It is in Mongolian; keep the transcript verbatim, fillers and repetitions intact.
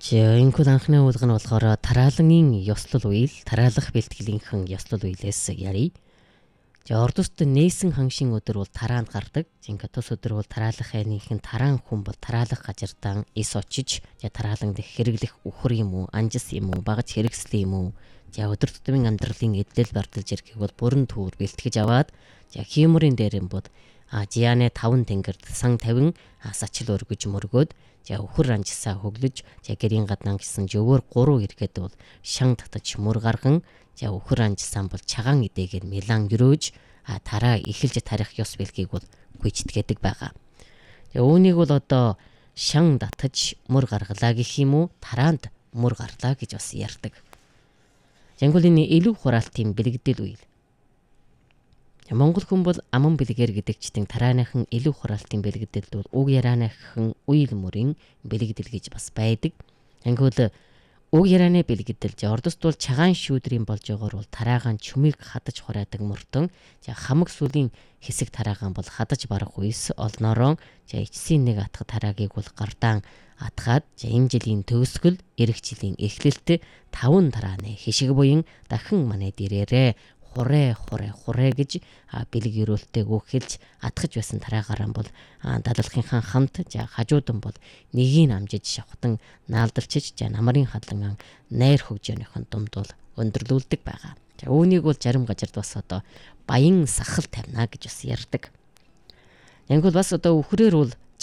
За энэхүү анхны уулга нь болохоор тараалангийн ёслол үйл, тараалах бэлтгэлийнхэн ёслол үйлээс ярий. За ордост нээсэн ханшийн өдөр бол тараанд гардаг. Ингээд тус өдөр бол тараалах хайрынхэн тараан хүн бол тараалах газартаа эс очиж, за тараалан дэх хэрэглэх үхэр юм уу, анжис юм уу, багаж хэрэгсэл юм уу. За өдөр тутмын амьдралын эдлэл барталж ирэхийг бол бүрэн төвөр бэлтгэж аваад, за хиймэрийн дээр юм бол а жианэ таван тэнгэрд сан тавин сачил өргөж мөргөөд, за үхэр анжисаа хөглөж, за гэрийн гаднаа гисэн жөвөр гурав ирэхэд бол шан татаж мөр гарган, за үхэр анжисаан бол чагаан идэгээр мелан өрөөж а тараа эхэлж тарих ёс бэлгийг бол гүйцэтгээдэг байгаа. За үүнийг бол одоо шан татаж мөр гаргалаа гэх юм уу, тараанд мөр гарлаа гэж бас ярьдаг. Жангуул энэ илүү хураалтын бэлэгдэл үйл. Монгол хүн бол аман бэлгээр гэдэгчдийн тарааныхан илүү хураалтын бэлэгдэлд бол уг ярааныхан үйл мөрийн бэлэгдэл гэж бас байдаг. Ангуул уг ярааны бэлэгдэл за ордост бол чагаан шүүдрийн болж байгаагаар бол тараагаан чүмийг хадаж хураадаг мөртөн, за хамаг сүлийн хэсэг тараагаан бол хадаж барах үес олноороо, за эцсийн нэг атга тараагийг бол гардаан атгаад, за энэ жилийн төгсгөл эх жилийн эхлэлт таван тарааны хишиг буян дахин манайд ирээрээ хурэ хурэ хурэ гэж бэлэг өрөөлтөй өгөхэлж атгаж байсан тараагараа бол дадлахынхаа хамт, за хажуудан бол нэгийг амжиж шавхтан наалдалчиж, за намарын хадлан найр хөгжөөхийн думд бол өндөрлүүлдэг байгаа. За үүнийг бол зарим газарт бас одоо баян сахал тавина гэж бас ярьдаг. Янгуул бас одоо үхрээр бол